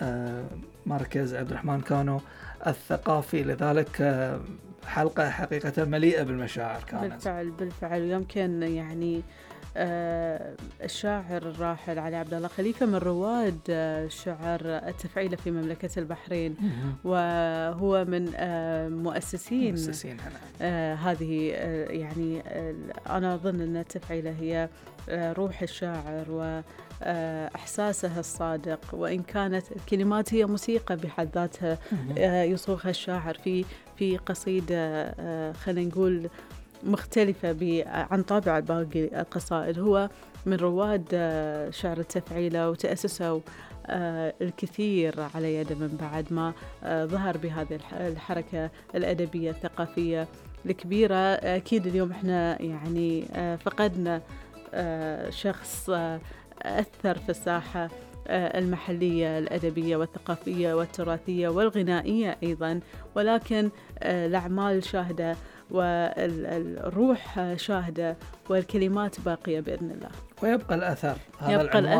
مركز عبد الرحمن كانو الثقافي، لذلك حلقة حقيقة مليئة بالمشاعر كانت. بالفعل يمكن يعني الشاعر الراحل علي عبد الله خليفة من رواد شعر التفعيلة في مملكة البحرين، وهو من مؤسسين هذه. يعني أنا أظن أن التفعيلة هي روح الشاعر وإحساسه الصادق، وإن كانت الكلمات هي موسيقى بحد ذاتها يصوغها الشاعر في قصيدة خلينا نقول مختلفة عن طابع باقي القصائد. هو من رواد شعر التفعيلة، وتأسسوا الكثير على يده من بعد ما ظهر بهذه الحركة الأدبية الثقافية الكبيرة. أكيد اليوم احنا يعني فقدنا شخص أثر في الساحة المحلية الأدبية والثقافية والتراثية والغنائية أيضا، ولكن الأعمال شاهدة والروح شاهدة والكلمات باقية بإذن الله. ويبقى الأثر، هذا العنوان